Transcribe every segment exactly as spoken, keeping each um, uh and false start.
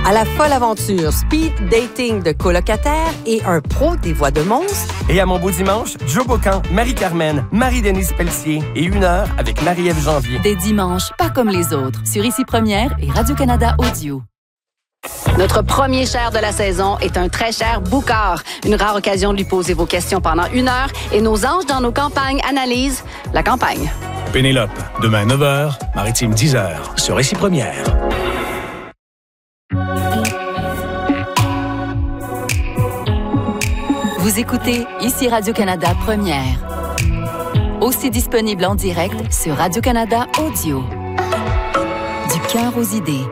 À la folle aventure speed dating de colocataires et un pro des voix de monstres. Et à mon beau dimanche, Joe Bocan, Marie-Carmen, Marie-Denise Pelletier et une heure avec Marie-Ève Janvier. Des dimanches pas comme les autres sur Ici Première et Radio-Canada Audio. Notre premier cher de la saison est un très cher boucard. Une rare occasion de lui poser vos questions pendant une heure et nos anges dans nos campagnes analysent la campagne. Pénélope, demain neuf heures, Maritime dix heures, sur Ici Première. Vous écoutez Ici Radio-Canada Première. Aussi disponible en direct sur Radio-Canada Audio. Du cœur aux idées.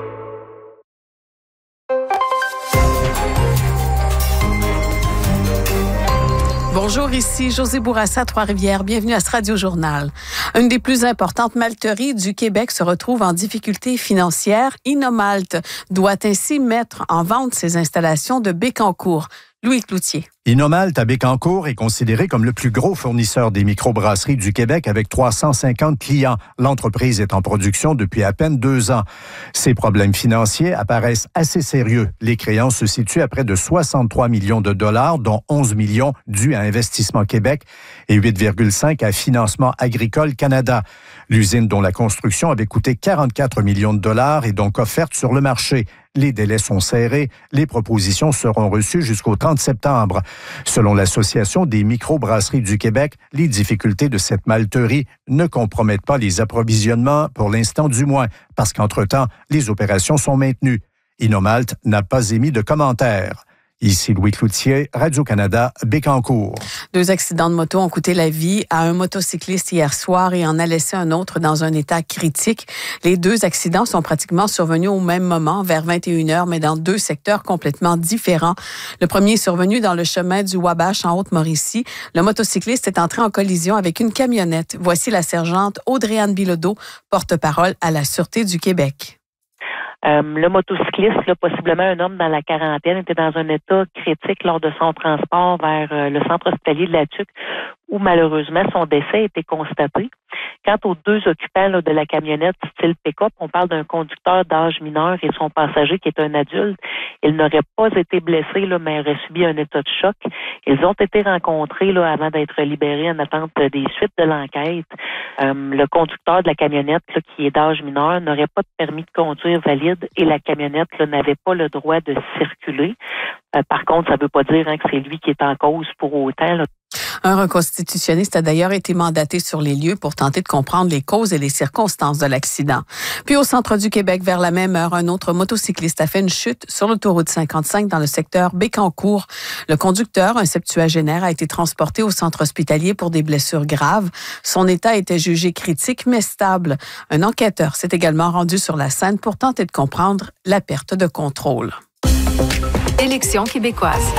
Bonjour, ici Josée Bourassa, Trois-Rivières. Bienvenue à ce Radio-Journal. Une des plus importantes malteries du Québec se retrouve en difficulté financière. Innomalte doit ainsi mettre en vente ses installations de Bécancour. Louis Cloutier. Innomalte à Bécancour est considéré comme le plus gros fournisseur des microbrasseries du Québec avec trois cent cinquante clients. L'entreprise est en production depuis à peine deux ans. Ses problèmes financiers apparaissent assez sérieux. Les créances se situent à près de soixante-trois millions de dollars, dont onze millions dus à Investissement Québec et huit virgule cinq à Financement Agricole Canada. L'usine dont la construction avait coûté quarante-quatre millions de dollars est donc offerte sur le marché. Les délais sont serrés. Les propositions seront reçues jusqu'au trente septembre. Selon l'Association des microbrasseries du Québec, les difficultés de cette malterie ne compromettent pas les approvisionnements, pour l'instant du moins, parce qu'entre-temps, les opérations sont maintenues. Innomalte n'a pas émis de commentaires. Ici Louis Cloutier, Radio-Canada, Bécancour. Deux accidents de moto ont coûté la vie à un motocycliste hier soir et en a laissé un autre dans un état critique. Les deux accidents sont pratiquement survenus au même moment, vers vingt et une heures, mais dans deux secteurs complètement différents. Le premier est survenu dans le chemin du Wabash en Haute-Mauricie. Le motocycliste est entré en collision avec une camionnette. Voici la sergente Audrey-Anne Bilodeau, porte-parole à la Sûreté du Québec. Euh, le motocycliste, là, possiblement un homme dans la quarantaine, était dans un état critique lors de son transport vers euh, le centre hospitalier de la Tuque, où malheureusement son décès a été constaté. Quant aux deux occupants là, de la camionnette style pick-up, on parle d'un conducteur d'âge mineur et son passager qui est un adulte. Il n'aurait pas été blessé, là, mais aurait subi un état de choc. Ils ont été rencontrés là, avant d'être libérés en attente des suites de l'enquête. Euh, le conducteur de la camionnette, là, qui est d'âge mineur, n'aurait pas de permis de conduire valide et la camionnette là, n'avait pas le droit de circuler. Euh, par contre, ça ne veut pas dire hein, que c'est lui qui est en cause pour autant, là. Un reconstitutionniste a d'ailleurs été mandaté sur les lieux pour tenter de comprendre les causes et les circonstances de l'accident. Puis au centre du Québec, vers la même heure, un autre motocycliste a fait une chute sur l'autoroute cinquante-cinq dans le secteur Bécancour. Le conducteur, un septuagénaire, a été transporté au centre hospitalier pour des blessures graves. Son état était jugé critique mais stable. Un enquêteur s'est également rendu sur la scène pour tenter de comprendre la perte de contrôle. Élections québécoises.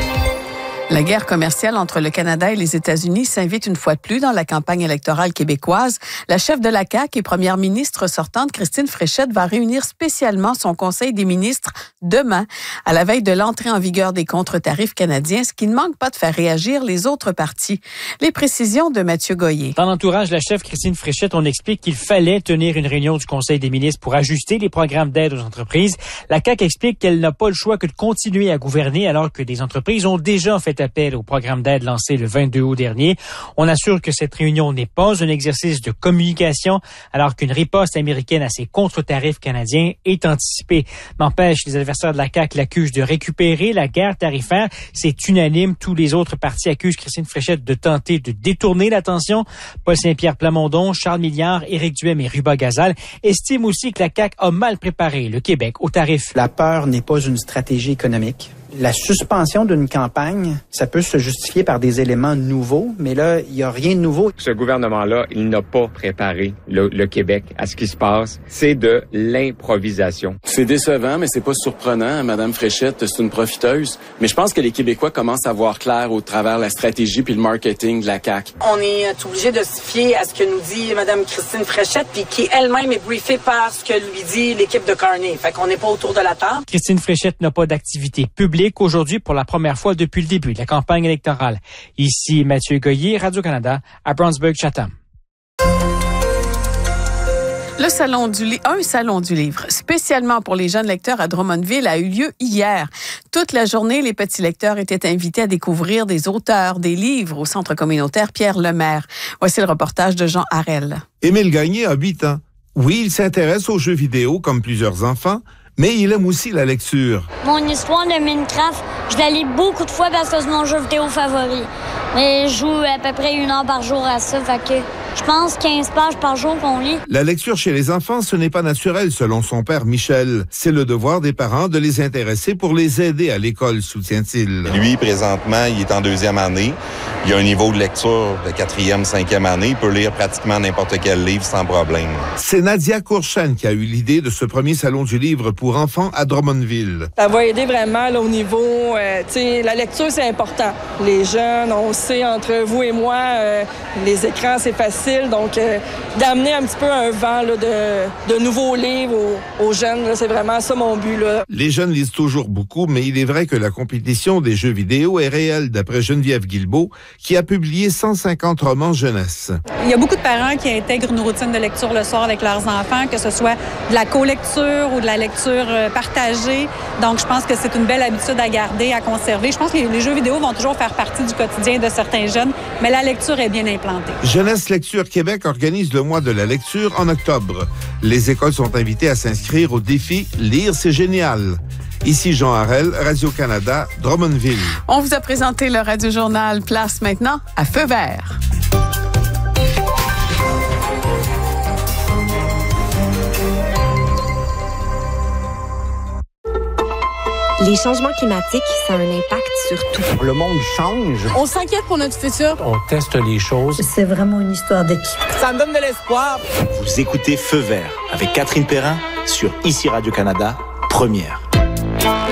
La guerre commerciale entre le Canada et les États-Unis s'invite une fois de plus dans la campagne électorale québécoise. La chef de la C A Q et première ministre sortante, Christine Fréchette, va réunir spécialement son conseil des ministres demain, à la veille de l'entrée en vigueur des contre-tarifs canadiens, ce qui ne manque pas de faire réagir les autres partis. Les précisions de Mathieu Goyer. Dans l'entourage de la chef Christine Fréchette, on explique qu'il fallait tenir une réunion du conseil des ministres pour ajuster les programmes d'aide aux entreprises. La C A Q explique qu'elle n'a pas le choix que de continuer à gouverner alors que des entreprises ont déjà fait appel au programme d'aide lancé le vingt-deux août dernier. On assure que cette réunion n'est pas un exercice de communication alors qu'une riposte américaine à ces contre-tarifs canadiens est anticipée. N'empêche, les adversaires de la C A Q l'accusent de récupérer la guerre tarifaire. C'est unanime. Tous les autres partis accusent Christine Fréchette de tenter de détourner l'attention. Paul Saint-Pierre Plamondon, Charles Milliard, Éric Duhem et Ruba Gazal estiment aussi que la C A Q a mal préparé le Québec aux tarifs. La peur n'est pas une stratégie économique. La suspension d'une campagne, ça peut se justifier par des éléments nouveaux, mais là, il n'y a rien de nouveau. Ce gouvernement-là, il n'a pas préparé le, le Québec à ce qui se passe. C'est de l'improvisation. C'est décevant, mais c'est pas surprenant. Madame Fréchette, c'est une profiteuse. Mais je pense que les Québécois commencent à voir clair au travers la stratégie puis le marketing de la C A Q. On est obligé de se fier à ce que nous dit Madame Christine Fréchette, puis qui elle-même est briefée par ce que lui dit l'équipe de Carney. Fait qu'on n'est pas autour de la table. Christine Fréchette n'a pas d'activité publique aujourd'hui pour la première fois depuis le début de la campagne électorale. Ici Mathieu Goyer, Radio-Canada, à Brownsburg-Chatham. Le salon du livre, un salon du livre, spécialement pour les jeunes lecteurs à Drummondville, a eu lieu hier. Toute la journée, les petits lecteurs étaient invités à découvrir des auteurs, des livres au centre communautaire Pierre Lemaire. Voici le reportage de Jean Harel. Émile Gagné a huit ans. Oui, il s'intéresse aux jeux vidéo comme plusieurs enfants, mais il aime aussi la lecture. Mon histoire de Minecraft, je la lis beaucoup de fois parce que c'est mon jeu vidéo favori. Mais je joue à peu près une heure par jour à ça, fait que je pense quinze pages par jour qu'on lit. La lecture chez les enfants, ce n'est pas naturel, selon son père Michel. C'est le devoir des parents de les intéresser pour les aider à l'école, soutient-il. Lui, présentement, il est en deuxième année. Il a un niveau de lecture de quatrième, cinquième année. Il peut lire pratiquement n'importe quel livre sans problème. C'est Nadia Courchaine qui a eu l'idée de ce premier salon du livre pour enfants à Drummondville. Ça va aider vraiment là, au niveau, euh, tu sais, la lecture, c'est important. Les jeunes, on sait, entre vous et moi, euh, les écrans, c'est facile. Donc, euh, d'amener un petit peu un vent là, de, de nouveaux livres aux, aux jeunes, là, c'est vraiment ça mon but. Là. Les jeunes lisent toujours beaucoup, mais il est vrai que la compétition des jeux vidéo est réelle, d'après Geneviève Guilbeault, qui a publié cent cinquante romans jeunesse. Il y a beaucoup de parents qui intègrent une routine de lecture le soir avec leurs enfants, que ce soit de la co-lecture ou de la lecture partagée. Donc, je pense que c'est une belle habitude à garder, à conserver. Je pense que les, les jeux vidéo vont toujours faire partie du quotidien de certains jeunes, mais la lecture est bien implantée. Jeunesse Lecture Québec organise le mois de la lecture en octobre. Les écoles sont invitées à s'inscrire au défi « Lire, c'est génial ». Ici Jean Harel, Radio-Canada, Drummondville. On vous a présenté le Radio-Journal. Place maintenant à Feu vert. Les changements climatiques, ça a un impact sur tout. Le monde change. On s'inquiète pour notre futur. On teste les choses. C'est vraiment une histoire d'équipe. Ça me donne de l'espoir. Vous écoutez Feu vert avec Catherine Perrin sur Ici Radio-Canada, première.